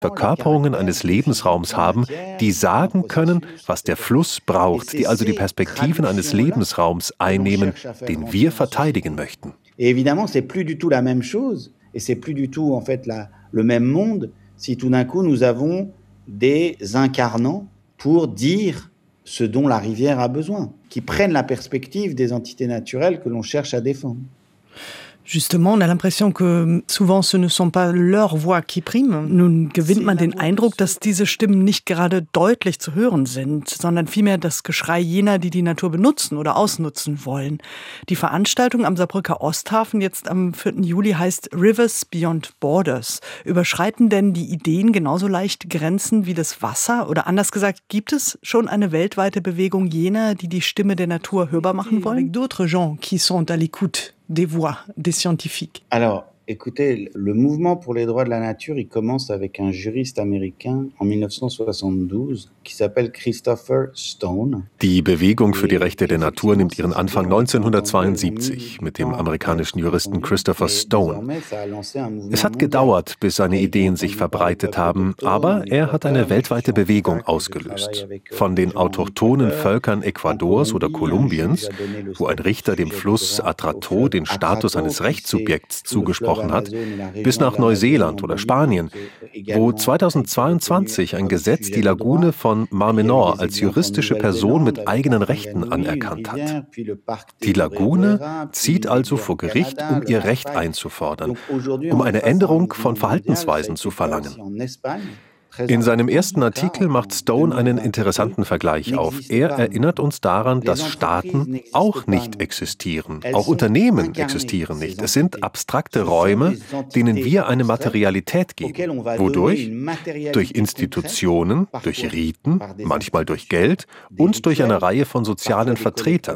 Verkörperungen eines Lebensraums haben, die sagen können, was der Fluss braucht, die also die Perspektiven eines Lebensraums einnehmen, den wir verteidigen möchten. Et évidemment, c'est plus du tout la même chose, et c'est plus du tout en fait le même monde, si tout d'un coup nous avons des incarnants pour dire ce dont la rivière a besoin, qui prennent la perspective des entités naturelles que l'on cherche à défendre. Justement, on a l'impression que souvent ce ne sont pas leurs voix qui priment. Nun gewinnt man den Eindruck, dass diese Stimmen nicht gerade deutlich zu hören sind, sondern vielmehr das Geschrei jener, die die Natur benutzen oder ausnutzen wollen. Die Veranstaltung am Saarbrücker Osthafen jetzt am 4. Juli heißt Rivers Beyond Borders. Überschreiten denn die Ideen genauso leicht Grenzen wie das Wasser? Oder anders gesagt, gibt es schon eine weltweite Bewegung jener, die die Stimme der Natur hörbar machen wollen? Avec d'autres gens qui sont à l'écoute des voix des scientifiques. Alors, écoutez, le mouvement pour les droits de la nature, il commence avec un juriste américain en 1972 qui s'appelle Christopher Stone. Die Bewegung für die Rechte der Natur nimmt ihren Anfang 1972 mit dem amerikanischen Juristen Christopher Stone. Es hat gedauert, bis seine Ideen sich verbreitet haben, aber er hat eine weltweite Bewegung ausgelöst. Von den autochthonen Völkern Ecuadors oder Kolumbiens, wo ein Richter dem Fluss Atrato den Status eines Rechtssubjekts zugesprochen hat, bis nach Neuseeland oder Spanien, wo 2022 ein Gesetz die Lagune von Mar Menor als juristische Person mit eigenen Rechten anerkannt hat. Die Lagune zieht also vor Gericht, um ihr Recht einzufordern, um eine Änderung von Verhaltensweisen zu verlangen. In seinem ersten Artikel macht Stone einen interessanten Vergleich auf. Er erinnert uns daran, dass Staaten auch nicht existieren. Auch Unternehmen existieren nicht. Es sind abstrakte Räume, denen wir eine Materialität geben. Wodurch? Durch Institutionen, durch Riten, manchmal durch Geld und durch eine Reihe von sozialen Vertretern.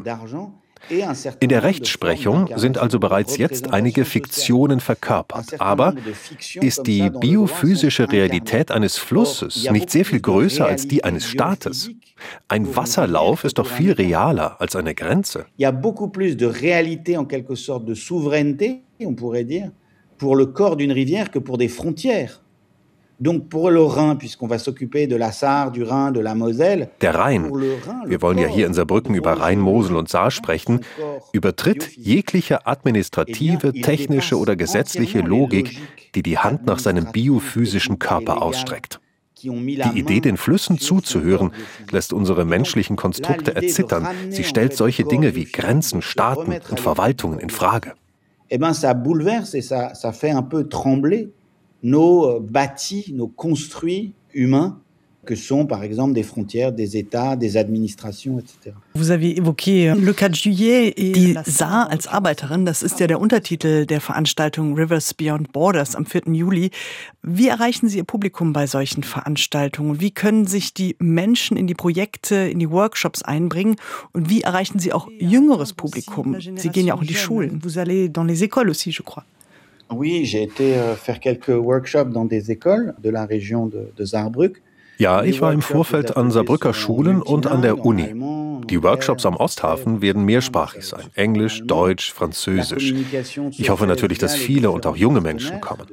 In der Rechtsprechung sind also bereits jetzt einige Fiktionen verkörpert. Aber ist die biophysische Realität eines Flusses nicht sehr viel größer als die eines Staates? Ein Wasserlauf ist doch viel realer als eine Grenze. Il y a beaucoup plus de réalité en quelque sorte de souveraineté, on pourrait dire, pour le corps d'une rivière que pour des frontières. Donc pour le Rhin, puisqu'on va s'occuper de la Sarre, du Rhin, de la Moselle. Der Rhein, wir wollen ja hier in Saarbrücken über Rhein, Mosel und Saar sprechen, übertritt jegliche administrative, technische oder gesetzliche Logik, die die Hand nach seinem biophysischen Körper ausstreckt. Die Idee, den Flüssen zuzuhören, lässt unsere menschlichen Konstrukte erzittern. Sie stellt solche Dinge wie Grenzen, Staaten und Verwaltungen in Frage. Eh bien, ça bouleverse et ça fait un peu trembler nos bâtis, nos construits humains, que sont par exemple des frontières, des États, des administrations, etc. Vous avez évoqué le 4 juillet. Die Saar als Arbeiterin, das ist ja der Untertitel der Veranstaltung Rivers Beyond Borders am 4. Juli. Wie erreichen Sie Ihr Publikum bei solchen Veranstaltungen? Wie können sich die Menschen in die Projekte, in die Workshops einbringen? Und wie erreichen Sie auch jüngeres Publikum? Sie gehen ja auch in die Schulen. Vous allez dans les écoles aussi, je crois. Oui, j'ai été faire quelques workshops dans des écoles de la région de Saarbrück. Ja, ich war im Vorfeld an Saarbrücker Schulen und an der Uni. Die Workshops am Osthafen werden mehrsprachig sein. Englisch, Deutsch, Französisch. Ich hoffe natürlich, dass viele und auch junge Menschen kommen.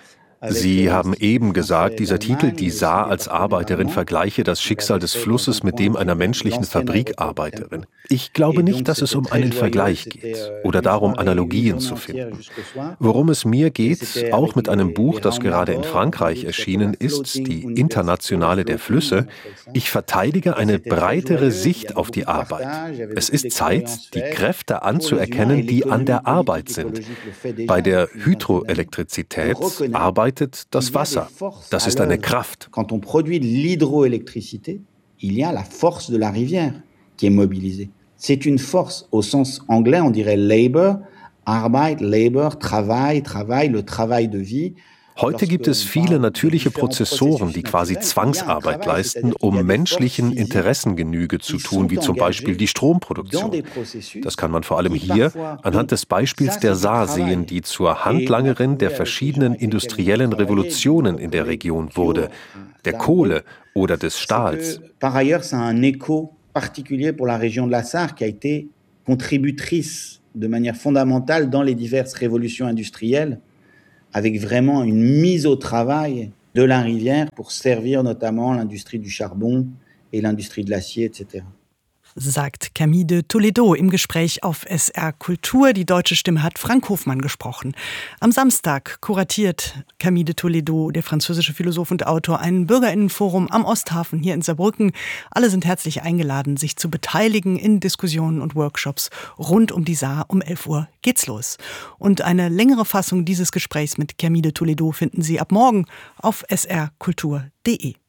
Sie haben eben gesagt, dieser Titel, die Saar als Arbeiterin, vergleiche das Schicksal des Flusses mit dem einer menschlichen Fabrikarbeiterin. Ich glaube nicht, dass es um einen Vergleich geht oder darum, Analogien zu finden. Worum es mir geht, auch mit einem Buch, das gerade in Frankreich erschienen ist, die Internationale der Flüsse, ich verteidige eine breitere Sicht auf die Arbeit. Es ist Zeit, die Kräfte anzuerkennen, die an der Arbeit sind. Bei der Hydroelektrizität arbeitet das Wasser. Das ist eine Kraft. Quand on produit de l'hydroélectricité, il y a la force de la rivière qui est mobilisée. C'est une force au sens anglais, on dirait labor, Arbeit, Labor, Travail, le travail de vie. Heute gibt es viele natürliche Prozessoren, die quasi Zwangsarbeit leisten, um menschlichen Interessen Genüge zu tun, wie zum Beispiel die Stromproduktion. Das kann man vor allem hier anhand des Beispiels der Saar sehen, die zur Handlangerin der verschiedenen industriellen Revolutionen in der Region wurde, der Kohle oder des Stahls. Par ailleurs, ça a un écho particulier pour la région de la Sarre qui a été contributrice de manière fondamentale dans les diverses révolutions industrielles, avec vraiment une mise au travail de la rivière pour servir notamment l'industrie du charbon et l'industrie de l'acier, etc. Sagt Camille de Toledo im Gespräch auf SR Kultur. Die deutsche Stimme hat Frank Hofmann gesprochen. Am Samstag kuratiert Camille de Toledo, der französische Philosoph und Autor, ein BürgerInnenforum am Osthafen hier in Saarbrücken. Alle sind herzlich eingeladen, sich zu beteiligen in Diskussionen und Workshops rund um die Saar. Um 11 Uhr geht's los. Und eine längere Fassung dieses Gesprächs mit Camille de Toledo finden Sie ab morgen auf srkultur.de.